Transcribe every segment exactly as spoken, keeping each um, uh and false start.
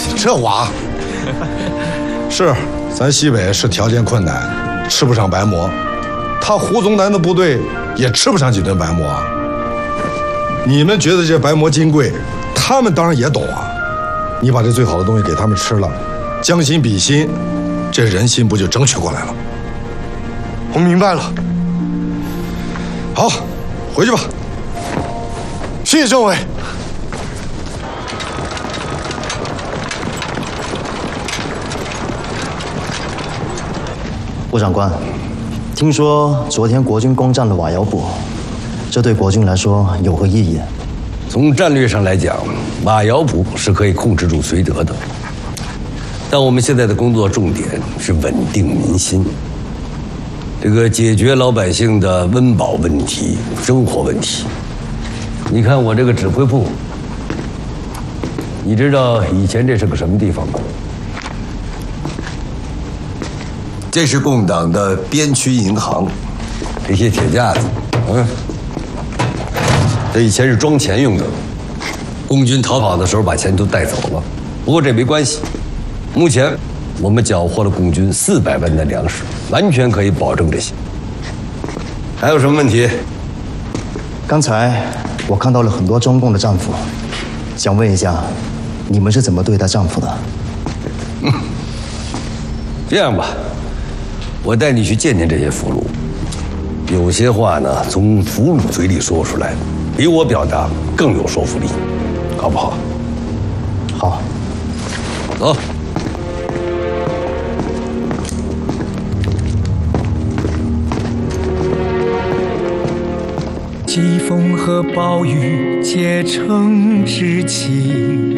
这娃是咱西北是条件困难，吃不上白馍。他胡宗南的部队也吃不上几顿白馍啊。你们觉得这白馍金贵，他们当然也懂啊。你把这最好的东西给他们吃了，将心比心，这人心不就争取过来了？ 我明白了。 好，回去吧。 谢谢政委。 吴长官，听说昨天国军攻占了瓦窑堡，这对国军来说有何意义？ 从战略上来讲，瓦窑堡是可以控制住绥德的，但我们现在的工作重点是稳定民心，这个解决老百姓的温饱问题、生活问题。你看我这个指挥部，你知道以前这是个什么地方吗？ 这是共党的边区银行， 这些铁架子，嗯，这以前是装钱用的，共军逃跑的时候把钱都带走了。不过这没关系，目前我们缴获了共军四百万的粮食，完全可以保证这些。还有什么问题？ 刚才我看到了很多中共的战俘，想问一下，你们是怎么对待战俘的？ 嗯，这样吧。我带你去见见这些俘虏，有些话呢，从俘虏嘴里说出来，比我表达更有说服力，好不好？ 好。 走。 疾风和暴雨结成知己，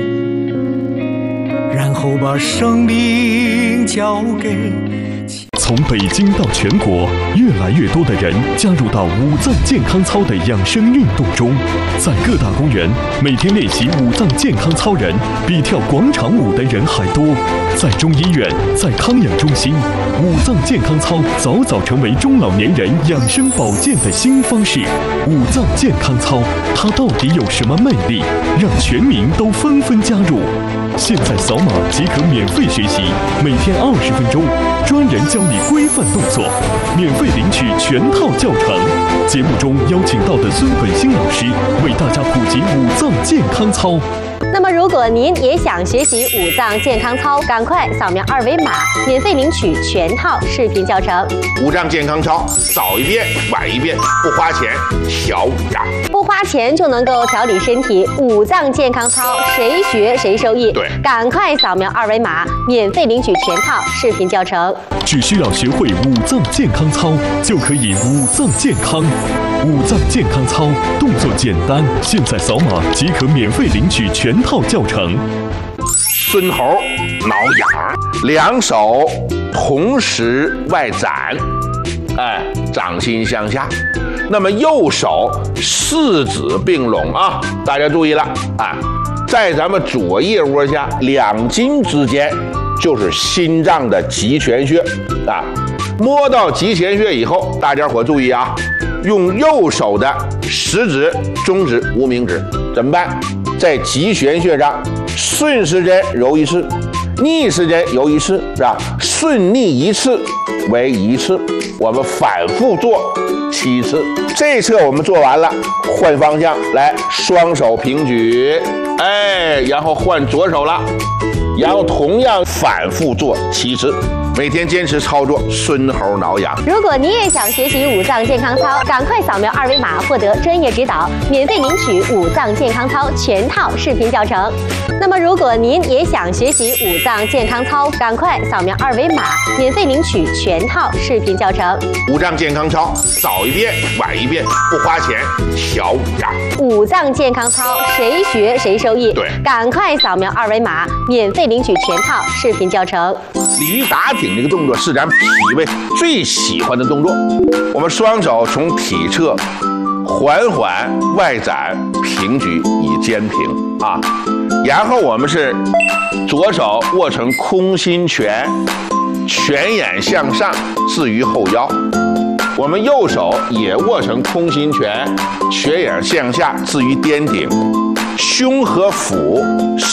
然后把生命交给。 从北京到全国，越来越多的人加入到五脏健康操的养生运动中。在各大公园，每天练习五脏健康操人比跳广场舞的人还多。在中医院，在康养中心，五脏健康操早早成为中老年人养生保健的新方式。五脏健康操，它到底有什么魅力，让全民都纷纷加入？现在扫码即可免费学习，每天二十分钟，专人教你规范动作，免费领取全套教程。节目中邀请到的孙本兴老师为大家普及五脏健康操。 那么，如果您也想学习五脏健康操，赶快扫描二维码，免费领取全套视频教程。 五脏健康操，早一遍晚一遍，不花钱，小五脏。 不花钱就能够调理身体，五脏健康操，谁学谁受益。 对， 赶快扫描二维码，免费领取全套视频教程。 只需要学会五脏健康操，就可以五脏健康。五脏健康操动作简单，现在扫码即可免费领取全套教程。 孙猴挠痒，两手同时外展，哎，掌心向下。那么右手四指并拢啊，大家注意了啊，在咱们左腋窝下两筋之间就是心脏的极泉穴啊。摸到极泉穴以后，大家伙注意啊，用右手的食指、中指、无名指怎么办？在极泉穴上顺时针揉一次，逆时针揉一次，是吧？顺逆一次为一次，我们反复做七次。这一侧我们做完了，换方向来，双手平举，哎，然后换左手了，然后同样反复做七次。每天坚持操作，孙猴挠痒。 如果你也想学习五脏健康操，赶快扫描二维码获得专业指导，免费领取五脏健康操全套视频教程。那么，如果您也想学习五脏健康操，赶快扫描二维码，免费领取全套视频教程。 五脏健康操，早一遍晚一遍，不花钱，小五脏。 五脏健康操，谁学谁受益。 对， 赶快扫描二维码，免费领取全套视频教程。 鲤鱼打挺这个动作是咱脾胃最喜欢的动作。我们双手从体侧缓缓外展平举以肩平啊，然后我们是左手握成空心拳，拳眼向上置于后腰，我们右手也握成空心拳，拳眼向下置于颠顶，胸和腹